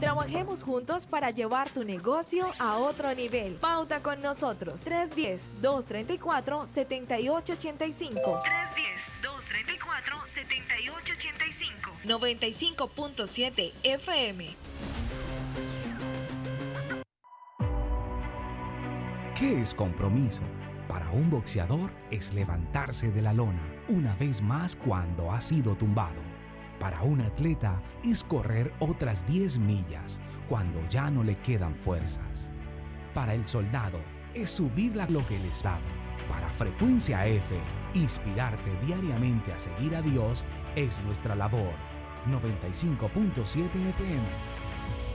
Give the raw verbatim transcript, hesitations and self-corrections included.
Trabajemos juntos para llevar tu negocio a otro nivel. Pauta con nosotros. tres uno cero, dos tres cuatro, siete ocho ocho cinco. tres uno cero, dos tres cuatro, siete ocho ocho cinco. noventa y cinco punto siete F M. ¿Qué es compromiso? Para un boxeador es levantarse de la lona una vez más cuando ha sido tumbado. Para un atleta es correr otras diez millas cuando ya no le quedan fuerzas. Para el soldado es subir la lo que les da. Para Frecuencia F, inspirarte diariamente a seguir a Dios es nuestra labor. noventa y cinco punto siete F M.